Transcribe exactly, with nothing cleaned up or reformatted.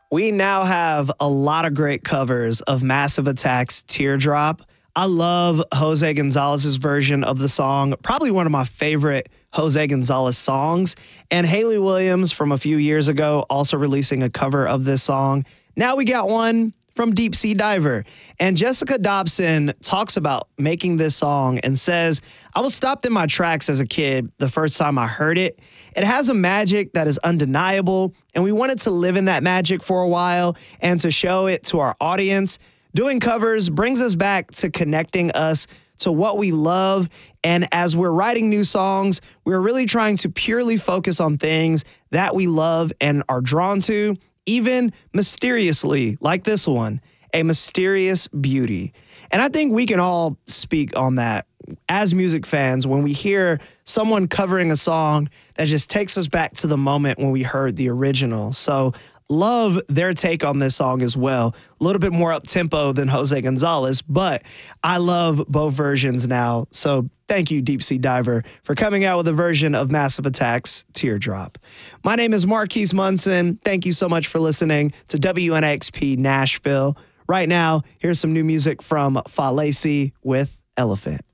We now have a lot of great covers of Massive Attack's Teardrop. I love Jose Gonzalez's version of the song, probably one of my favorite Jose Gonzalez songs. And Hayley Williams from a few years ago also releasing a cover of this song. Now we got one from Deep Sea Diver. And Jessica Dobson talks about making this song and says, I was stopped in my tracks as a kid the first time I heard it. It has a magic that is undeniable, and we wanted to live in that magic for a while and to show it to our audience. Doing covers brings us back to connecting us to what we love. And as we're writing new songs, we're really trying to purely focus on things that we love and are drawn to, even mysteriously, like this one, A Mysterious Beauty. And I think we can all speak on that as music fans when we hear someone covering a song that just takes us back to the moment when we heard the original. So love their take on this song as well. A little bit more up-tempo than Jose Gonzalez, but I love both versions now. So thank you, Deep Sea Diver, for coming out with a version of Massive Attack's Teardrop. My name is Marquise Munson. Thank you so much for listening to W N X P Nashville. Right now, here's some new music from Falaci with Elephant.